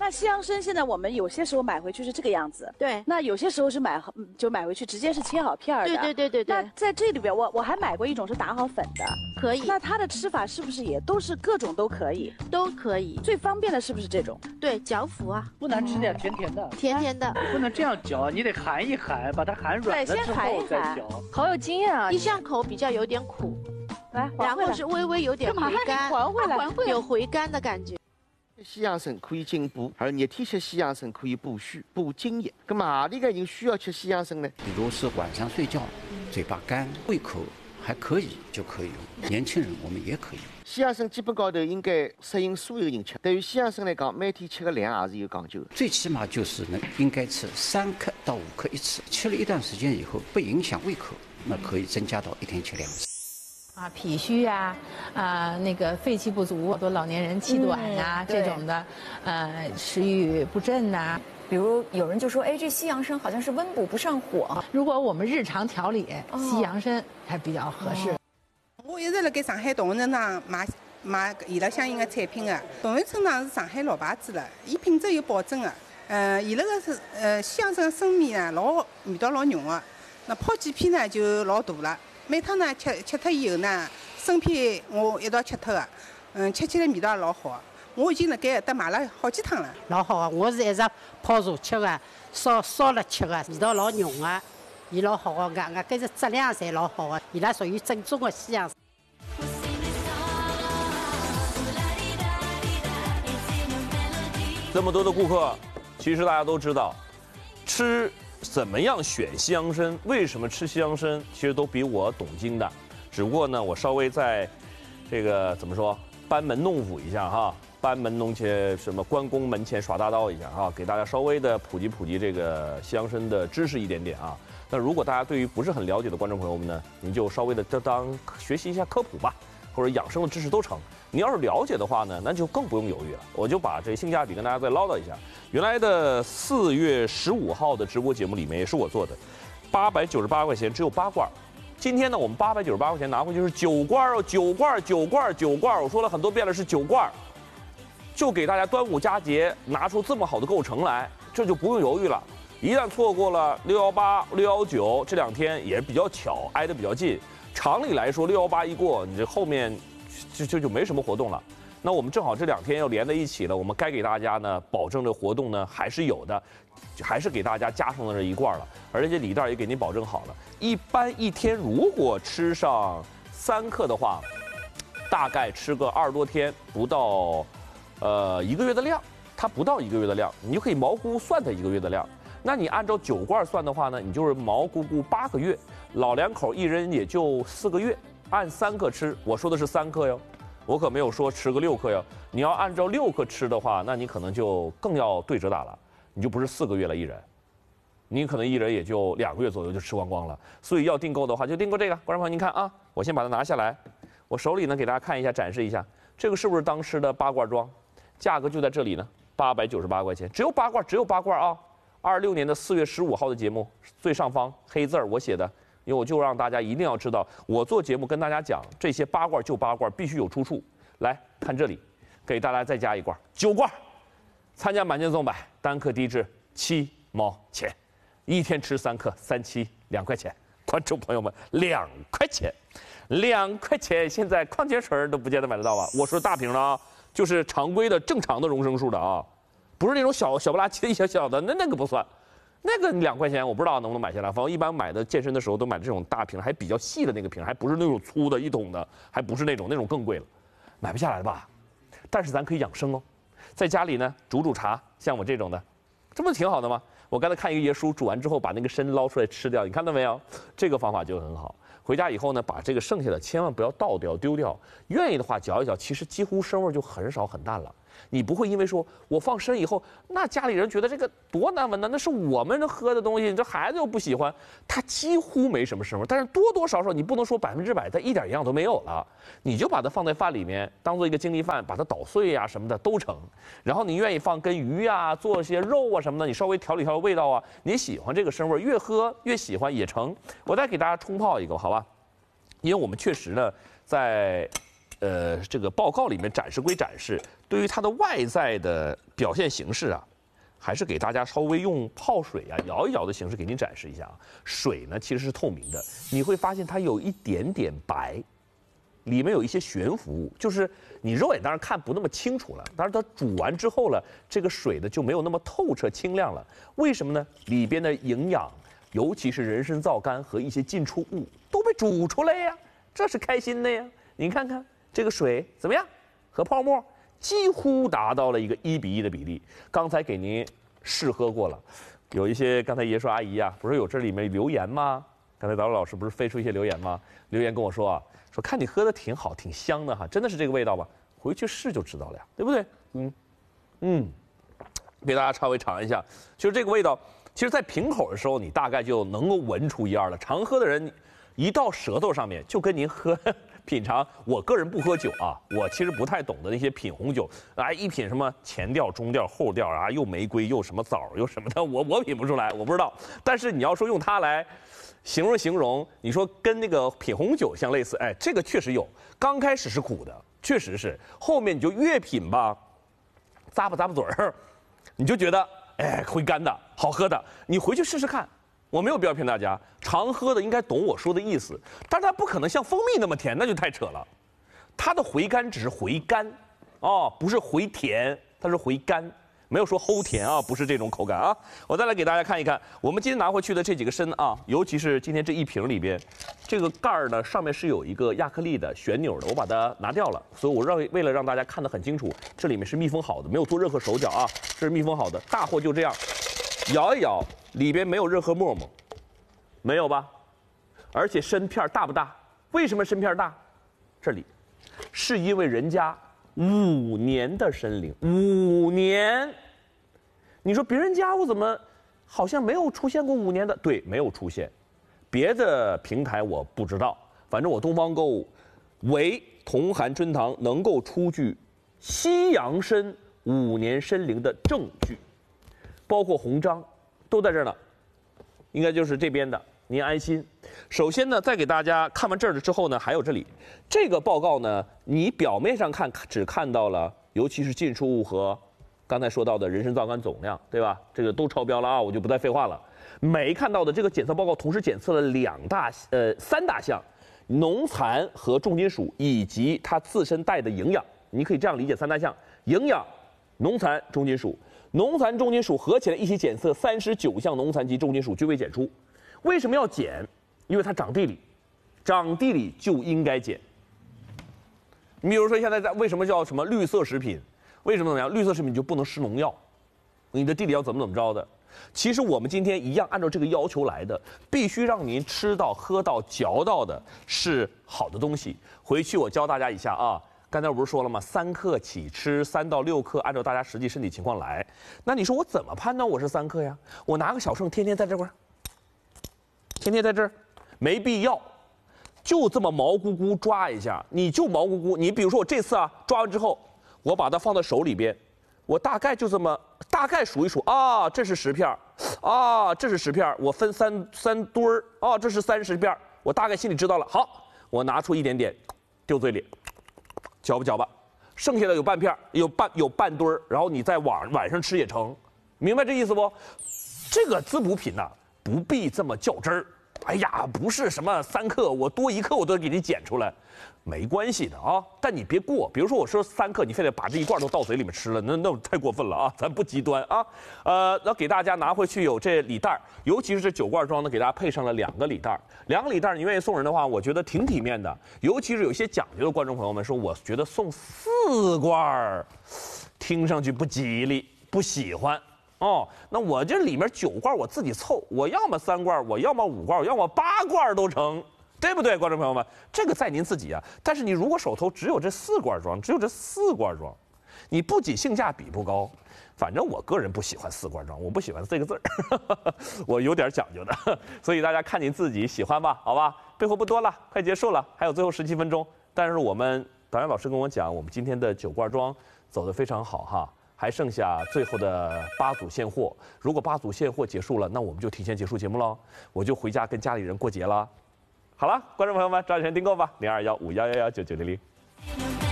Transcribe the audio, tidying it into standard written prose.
那西洋参现在我们有些时候买回去是这个样子， 对。 那有些时候是买回去直接是切好片儿的。 对。 那在这里边，我还买过一种是打好粉的， 可以。 那它的吃法是不是也都是各种都可以？ 都可以。 最方便的是不是这种？ 对，嚼服啊。 不难吃的，甜甜的。 甜甜的。 不能这样嚼，你得含一含，把它含软了之后再嚼。 好有经验啊！ 一上口比较有点苦， 来， 然后是微微有点回甘， 还回来， 有回甘的感觉。 西洋参可以进补，而热天吃西洋参可以补虚、补津液。那么何里个人需要吃西洋参呢？ 比如是晚上睡觉，嘴巴干、胃口还可以就可以用。年轻人我们也可以用。 西洋参基本高头应该适应所有人吃。对于西洋参来讲，每天吃的量也是有讲究的。 最起码就是呢，应该吃3克到5克一次。吃了一段时间以后，不影响胃口，那可以增加到1天吃2次。 脾虚啊，那个肺气不足，好多老年人气短啊，这种的，食欲不振呐。 比如有人就说，哎，这西洋参好像是温补不上火。 如果我们日常调理，西洋参还比较合适。 我一直辣盖上海同仁堂买伊拉相应的产品的。同仁村堂是上海老牌子了，伊品质有保证的。伊拉个是西洋参参米呢，味道老浓的，那泡几片呢就老大了。每趟呢吃脱以后呢，生片我一道吃脱的，吃起来味道也老好。我已经辣盖搭买了好几趟了。 老好啊！我是一直泡茶吃的，烧了吃的，味道老浓的，伊老好的，搿是质量侪老好的，伊拉属于正宗的西洋参。 这么多的顾客，其实大家都知道，怎么样选西洋参？为什么吃西洋参？其实都比我懂经的，只不过呢，我稍微在，这个怎么说，班门弄斧一下哈，班门弄前什么关公门前耍大刀一下哈，给大家稍微的普及这个西洋参的知识一点点啊。那如果大家对于不是很了解的观众朋友们呢，您就稍微的当学习一下科普吧，或者养生的知识都成。你要是了解的话呢，那就更不用犹豫了。我就把这性价比跟大家再唠叨一下。原来的4月15号的直播节目里面也是我做的，898块钱只有8罐。今天呢，我们898块钱拿回去是9罐哦，9罐。我说了很多遍了，是9罐。就给大家端午佳节拿出这么好的构成来，这就不用犹豫了。一旦错过了618、619这2天也比较巧，挨得比较近。常理来说，618一过，你这后面就没什么活动了。那我们正好这2天要连在一起了，我们该给大家呢保证的活动呢还是有的，还是给大家加上了这1罐了，而且礼袋也给您保证好了。一般一天如果吃上3克的话，大概吃个20多天，不到1个月的量，它不到1个月的量，你就可以毛估算它1个月的量。那你按照9罐算的话呢，你就是毛估8个月，老两口一人也就4个月，按3克吃，我说的是3克哟。我可没有说吃个6克哟，你要按照6克吃的话，那你可能就更要对折打了，你就不是4个月了一人，你可能一人也就2个月左右就吃光光了。所以要订购的话，就订购这个。观众朋友，您看啊，我先把它拿下来，我手里呢给大家看一下，展示一下，这个是不是当时的8罐装？价格就在这里呢，898块钱，只有8罐啊！26年的4月15号的节目，最上方黑字儿我写的。因为我就让大家一定要知道，我做节目跟大家讲，这些8罐就8罐，必须有出处。来看这里，给大家再加1罐，9罐，参加满减送100，单克低至7毛钱，一天吃3克，3期2块钱。观众朋友们，2块钱，2块钱，现在矿泉水都不见得买得到吧？我说大瓶的啊，就是常规的正常的容升数的啊，不是那种小不拉几的小小的，那个不算。那个2块钱我不知道能不能买下来，反正一般买的健身的时候都买这种大瓶，还比较细的那个瓶，还不是那种粗的1桶的，还不是那种更贵了，买不下来吧？但是咱可以养生哦，在家里呢煮茶，像我这种的，这不挺好的吗？我刚才看一个爷叔煮完之后把那个参捞出来吃掉，你看到没有？这个方法就很好。回家以后呢，把这个剩下的千万不要倒掉丢掉，愿意的话嚼一嚼，其实几乎生味就很少很淡了。你不会因为说我放参以后，那家里人觉得这个多难闻呢？那是我们喝的东西，你这孩子又不喜欢，它几乎没什么生味。但是多多少少你不能说100%，它一点营养都没有了。你就把它放在饭里面，当做一个精力饭，把它捣碎呀什么的都成。然后你愿意放跟鱼啊，做一些肉啊什么的，你稍微调理味道啊，你喜欢这个生味，越喝越喜欢也成。我再给大家冲泡一个，好吧？因为我们确实呢，在这个报告里面展示归展示，对于它的外在的表现形式啊，还是给大家稍微用泡水啊、摇一摇的形式给您展示一下啊。水呢其实是透明的，你会发现它有一点点白，里面有一些悬浮物，就是你肉眼当然看不那么清楚了，但是它煮完之后了，这个水呢就没有那么透彻清亮了。为什么呢？里边的营养，尤其是人参皂苷和一些进出物都被煮出来呀，这是开心的呀。您看看这个水怎么样？和泡沫几乎达到了一个1比1的比例。刚才给您试喝过了，有一些刚才爷说阿姨啊，不是有这里面留言吗？刚才导老师不是飞出一些留言吗？留言跟我说啊，说看你喝的挺好，挺香的哈，真的是这个味道吧？回去试就知道了呀，对不对？给大家稍微尝一下，就是这个味道，其实在瓶口的时候你大概就能够闻出一二了。常喝的人一到舌头上面，就跟您喝品尝。我个人不喝酒啊，我其实不太懂得那些品红酒，一品什么前调、中调、后调啊，又玫瑰又什么枣又什么的，我品不出来，我不知道。但是你要说用它来形容，你说跟那个品红酒相类似，哎，这个确实有。刚开始是苦的，确实是，后面你就越品吧，咂巴嘴儿，你就觉得哎回甘的好喝的，你回去试试看。我没有必要骗大家，常喝的应该懂我说的意思，但是它不可能像蜂蜜那么甜，那就太扯了。它的回甘只是回甘，不是回甜，它是回甘，没有说齁甜啊，不是这种口感啊。我再来给大家看一看，我们今天拿回去的这几个参啊，尤其是今天这一瓶里边，这个盖儿呢上面是有一个亚克力的旋钮的，我把它拿掉了，所以我为了让大家看得很清楚，这里面是密封好的，没有做任何手脚啊，这是密封好的，大货就这样，摇一摇。里边没有任何沫沫，没有吧？而且参片大不大？为什么参片大？这里，是因为人家5年的参龄，5年。你说别人家我怎么好像没有出现过5年的？对，没有出现。别的平台我不知道，反正我东方购物，唯同含春堂能够出具西洋参5年参龄的证据，包括红章。都在这儿呢，应该就是这边的，您安心。首先呢，再给大家看完这儿了之后呢，还有这里这个报告呢，你表面上看只看到了，尤其是进出物和刚才说到的人参皂苷总量，对吧？这个都超标了啊，我就不再废话了。没看到的这个检测报告同时检测了3大项，农残和重金属以及它自身带的营养，你可以这样理解3大项：营养、农残、重金属。农残、重金属合起来一起检测，39项农残及重金属均未检出。为什么要检？因为它长地里，长地里就应该检。你比如说现在为什么叫什么绿色食品？为什么怎么样？绿色食品就不能施农药，你的地里要怎么着的？其实我们今天一样按照这个要求来的，必须让您吃到、喝到、嚼到的是好的东西。回去我教大家一下啊。刚才我不是说了吗？3克起吃，3到6克，按照大家实际身体情况来。那你说我怎么判断我是3克呀？我拿个小秤，天天在这块儿，天天在这儿，没必要，就这么毛咕咕抓一下，你就毛咕咕。你比如说我这次啊，抓完之后，我把它放在手里边，我大概就这么大概数一数啊，这是10片啊，这是10片，我分三堆儿啊，这是30片，我大概心里知道了。好，我拿出一点点，丢嘴里。嚼吧嚼吧，剩下的有半片，有半堆儿，然后你在晚上吃也成，明白这意思不？这个滋补品呢，不必这么较真儿。哎呀，不是什么3克，我多1克我都给你减出来，没关系的啊。但你别过，比如说我说3克，你非得把这一罐都倒嘴里面吃了，那太过分了啊！咱不极端啊。那给大家拿回去有这礼袋，尤其是这9罐装的，给大家配上了2个礼袋。2个礼袋，你愿意送人的话，我觉得挺体面的。尤其是有些讲究的观众朋友们说，我觉得送4罐，听上去不吉利，不喜欢。那我这里面9罐我自己凑，我要么3罐，我要么5罐，我要么8罐都成，对不对，观众朋友们？这个在您自己啊。但是你如果手头只有这4罐装，你不仅性价比不高，反正我个人不喜欢4罐装，我不喜欢这个字儿，我有点讲究的，所以大家看您自己喜欢吧，好吧？备货不多了，快结束了，还有最后17分钟。但是我们导演老师跟我讲，我们今天的9罐装走得非常好哈。还剩下最后的8组现货，如果8组现货结束了，那我们就提前结束节目了，我就回家跟家里人过节了。好了，观众朋友们，抓紧时间订购吧，0215111990。